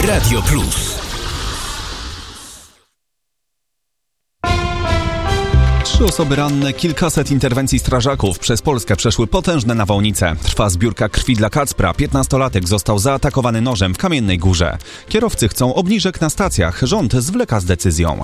Radio Plus. 3 osoby ranne, kilkaset interwencji strażaków. Przez Polskę przeszły potężne nawałnice. Trwa zbiórka krwi dla Kacpra. 15-latek został zaatakowany nożem w Kamiennej Górze. Kierowcy chcą obniżek na stacjach. Rząd zwleka z decyzją.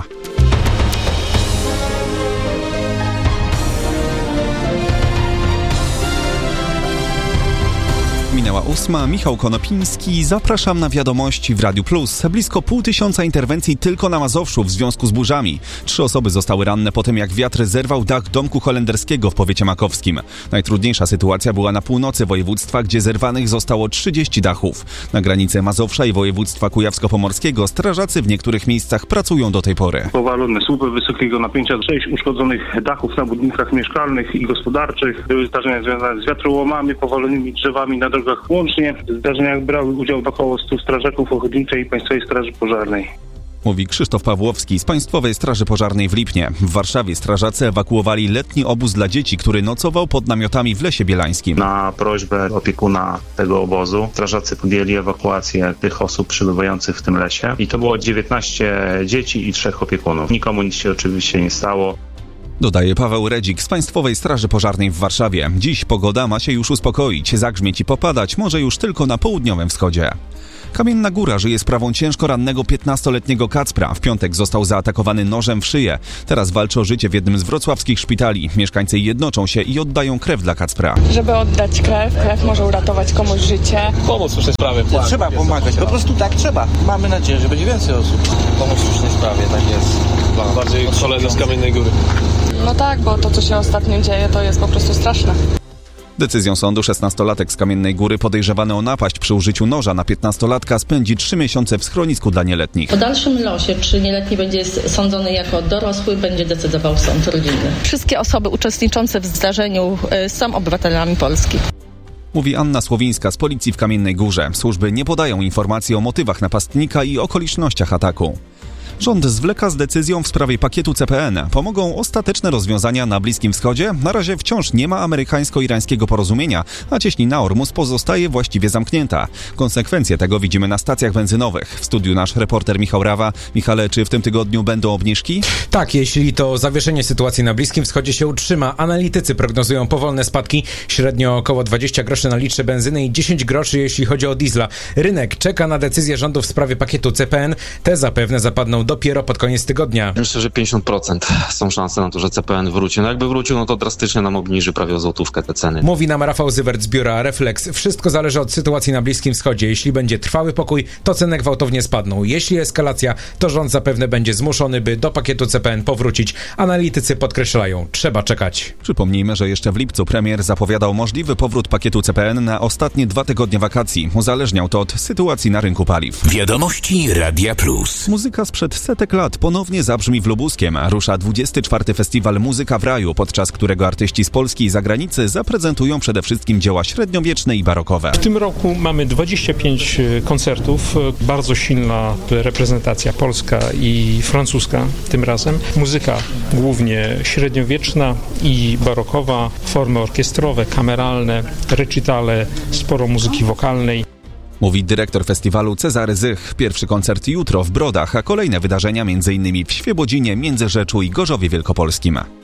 Minęła 8. Michał Konopiński. Zapraszam na wiadomości w Radiu Plus. Blisko 500 interwencji tylko na Mazowszu w związku z burzami. 3 osoby zostały ranne po tym, jak wiatr zerwał dach domku holenderskiego w powiecie makowskim. Najtrudniejsza sytuacja była na północy województwa, gdzie zerwanych zostało 30 dachów. Na granicy Mazowsza i województwa kujawsko-pomorskiego strażacy w niektórych miejscach pracują do tej pory. Powalone słupy wysokiego napięcia, 6 uszkodzonych dachów na budynkach mieszkalnych i gospodarczych. Były zdarzenia związane z wiatrołomami, powalonymi drzewami na drogach. Łącznie w zdarzeniach brały udział około 100 strażaków ochotniczej i Państwowej Straży Pożarnej. Mówi Krzysztof Pawłowski z Państwowej Straży Pożarnej w Lipnie. W Warszawie strażacy ewakuowali letni obóz dla dzieci, który nocował pod namiotami w Lesie Bielańskim. Na prośbę opiekuna tego obozu strażacy podjęli ewakuację tych osób przebywających w tym lesie. I to było 19 dzieci i 3 opiekunów. Nikomu nic się oczywiście nie stało. Dodaje Paweł Redzik z Państwowej Straży Pożarnej w Warszawie. Dziś pogoda ma się już uspokoić, zagrzmieć i popadać może już tylko na południowym wschodzie. Kamienna Góra żyje sprawą ciężko rannego 15-letniego Kacpra. W piątek został zaatakowany nożem w szyję. Teraz walczy o życie w jednym z wrocławskich szpitali. Mieszkańcy jednoczą się i oddają krew dla Kacpra. Żeby oddać krew może uratować komuś życie. Pomóc w słusznej sprawie. Trzeba pomagać, po prostu tak trzeba. Mamy nadzieję, że będzie więcej osób. Pomóc w słusznej sprawie, tak jest. Bardziej koledzy z Kamiennej Góry. No tak, bo to, co się ostatnio dzieje, to jest po prostu straszne. Decyzją sądu 16-latek z Kamiennej Góry podejrzewany o napaść przy użyciu noża na 15-latka spędzi 3 miesiące w schronisku dla nieletnich. O dalszym losie, czy nieletni będzie sądzony jako dorosły, będzie decydował sąd rodzinny. Wszystkie osoby uczestniczące w zdarzeniu są obywatelami Polski. Mówi Anna Słowińska z Policji w Kamiennej Górze. Służby nie podają informacji o motywach napastnika i okolicznościach ataku. Rząd zwleka z decyzją w sprawie pakietu CPN. Pomogą ostateczne rozwiązania na Bliskim Wschodzie? Na razie wciąż nie ma amerykańsko-irańskiego porozumienia, a cieśnina Ormus pozostaje właściwie zamknięta. Konsekwencje tego widzimy na stacjach benzynowych. W studiu nasz reporter Michał Rawa. Michale, czy w tym tygodniu będą obniżki? Tak, jeśli to zawieszenie sytuacji na Bliskim Wschodzie się utrzyma. Analitycy prognozują powolne spadki, średnio około 20 groszy na litrze benzyny i 10 groszy jeśli chodzi o diesla. Rynek czeka na decyzję rządu w sprawie pakietu CPN. Te zapewne zapadną dopiero pod koniec tygodnia. Myślę, że 50% są szanse na to, że CPN wróci. No jakby wrócił, no to drastycznie nam obniży prawie o złotówkę te ceny. Mówi nam Rafał Zywert z biura Reflex. Wszystko zależy od sytuacji na Bliskim Wschodzie. Jeśli będzie trwały pokój, to ceny gwałtownie spadną. Jeśli eskalacja, to rząd zapewne będzie zmuszony, by do pakietu CPN powrócić. Analitycy podkreślają, trzeba czekać. Przypomnijmy, że jeszcze w lipcu premier zapowiadał możliwy powrót pakietu CPN na ostatnie 2 tygodnie wakacji. Uzależniał to od sytuacji na rynku paliw. Wiadomości Radia Plus. Muzyka sprzed setek lat ponownie zabrzmi w Lubuskiem. Rusza 24. Festiwal Muzyka w Raju, podczas którego artyści z Polski i zagranicy zaprezentują przede wszystkim dzieła średniowieczne i barokowe. W tym roku mamy 25 koncertów, bardzo silna reprezentacja polska i francuska tym razem. Muzyka głównie średniowieczna i barokowa, formy orkiestrowe, kameralne, recitale, sporo muzyki wokalnej. Mówi dyrektor festiwalu Cezary Zych. Pierwszy koncert jutro w Brodach, a kolejne wydarzenia m.in. w Świebodzinie, Międzyrzeczu i Gorzowie Wielkopolskim.